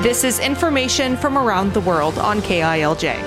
This is information from around the world on KILJ.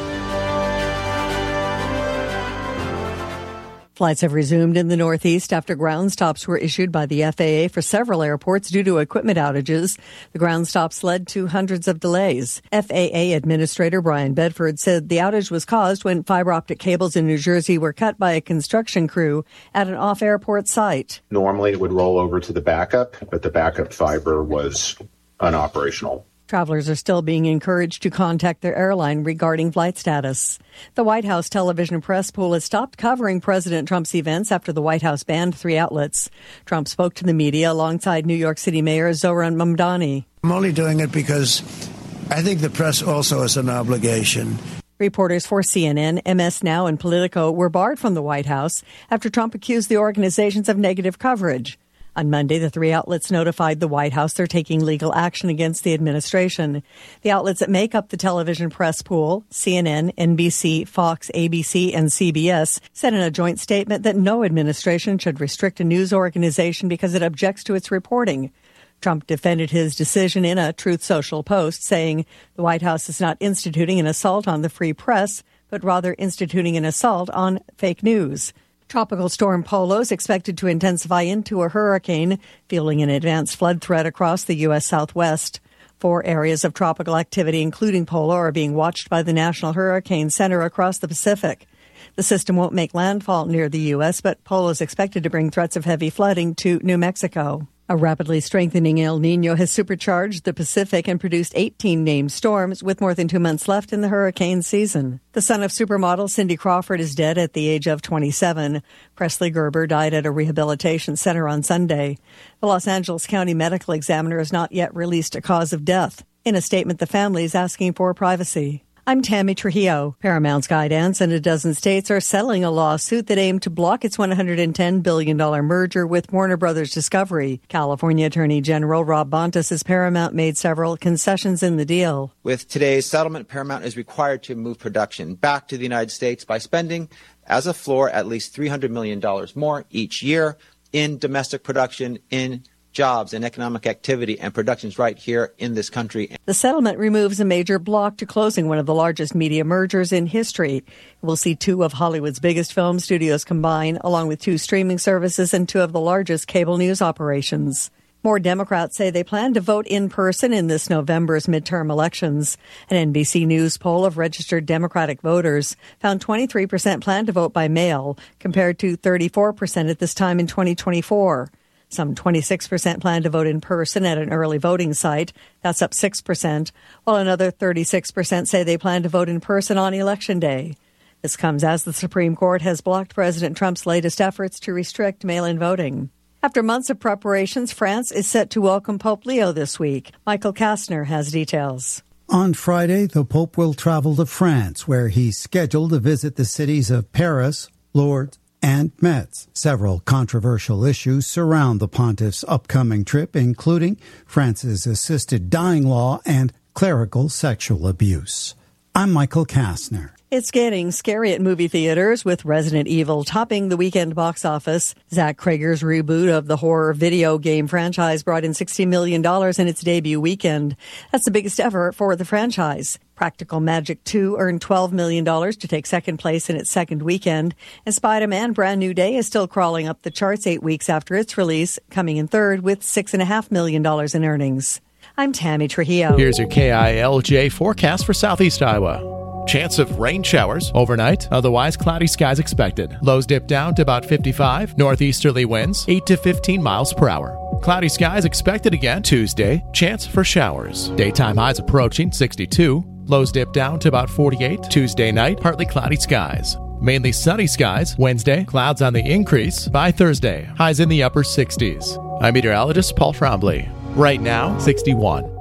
Flights have resumed in the Northeast after ground stops were issued by the FAA for several airports due to equipment outages. The ground stops led to hundreds of delays. FAA Administrator Brian Bedford said the outage was caused when fiber optic cables in New Jersey were cut by a construction crew at an off-airport site. Normally it would roll over to the backup, but the backup fiber was unoperational. Travelers are still being encouraged to contact their airline regarding flight status. The White House television press pool has stopped covering President Trump's events after the White House banned 3 outlets. Trump spoke to the media alongside New York City Mayor Zohran Mamdani. I'm only doing it because I think the press also has an obligation. Reporters for CNN, MS Now, and Politico were barred from the White House after Trump accused the organizations of negative coverage. On Monday, the 3 outlets notified the White House they're taking legal action against the administration. The outlets that make up the television press pool, CNN, NBC, Fox, ABC, and CBS, said in a joint statement that no administration should restrict a news organization because it objects to its reporting. Trump defended his decision in a Truth Social post, saying the White House is not instituting an assault on the free press, but rather instituting an assault on fake news. Tropical storm Polo is expected to intensify into a hurricane, fueling an advanced flood threat across the U.S. Southwest. 4 areas of tropical activity, including Polo, are being watched by the National Hurricane Center across the Pacific. The system won't make landfall near the U.S., but Polo is expected to bring threats of heavy flooding to New Mexico. A rapidly strengthening El Niño has supercharged the Pacific and produced 18 named storms, with more than 2 months left in the hurricane season. The son of supermodel Cindy Crawford is dead at the age of 27. Presley Gerber died at a rehabilitation center on Sunday. The Los Angeles County Medical Examiner has not yet released a cause of death. In a statement, the family is asking for privacy. I'm Tammy Trujillo. Paramount, Skydance, and a dozen states are settling a lawsuit that aimed to block its $110 billion merger with Warner Brothers Discovery. California Attorney General Rob Bonta says Paramount made several concessions in the deal. With today's settlement, Paramount is required to move production back to the United States by spending, as a floor, at least $300 million more each year in domestic production, in jobs and economic activity and productions right here in this country. The settlement removes a major block to closing one of the largest media mergers in history. We'll see 2 of Hollywood's biggest film studios combine, along with 2 streaming services and 2 of the largest cable news operations. More Democrats say they plan to vote in person in this November's midterm elections. An NBC News poll of registered Democratic voters found 23% plan to vote by mail, compared to 34% at this time in 2024. Some 26% plan to vote in person at an early voting site. That's up 6%, while another 36% say they plan to vote in person on Election Day. This comes as the Supreme Court has blocked President Trump's latest efforts to restrict mail-in voting. After months of preparations, France is set to welcome Pope Leo this week. Michael Kastner has details. On Friday, the Pope will travel to France, where he's scheduled to visit the cities of Paris, Lourdes, and Metz. Several controversial issues surround the pontiff's upcoming trip, including France's assisted dying law and clerical sexual abuse. I'm Michael Kastner. It's getting scary at movie theaters, with Resident Evil topping the weekend box office. Zach Cregger's reboot of the horror video game franchise brought in $60 million in its debut weekend. That's the biggest ever for the franchise. Practical Magic 2 earned $12 million to take second place in its second weekend. And Spider-Man Brand New Day is still crawling up the charts 8 weeks after its release, coming in third with $6.5 million in earnings. I'm Tammy Trujillo. Here's your KILJ forecast for Southeast Iowa. Chance of rain showers overnight, otherwise cloudy skies expected. Lows dip down to about 55, northeasterly winds 8 to 15 miles per hour. Cloudy skies expected again Tuesday, chance for showers. Daytime highs approaching 62, lows dip down to about 48. Tuesday night, partly cloudy skies. Mainly sunny skies Wednesday, clouds on the increase by Thursday, highs in the upper 60s. I'm meteorologist Paul Trombley. Right now, 61.